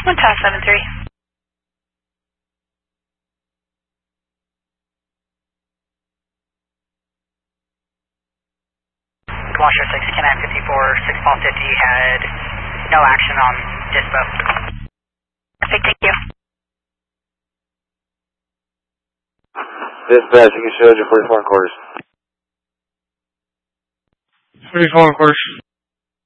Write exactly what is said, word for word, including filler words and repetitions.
One Task seven three. Washer six, Canine fifty-four, six Paul fifty had no action on dispo. Perfect, thank you. Dispatch, you can show your forty-four and quarters. forty-four and quarters.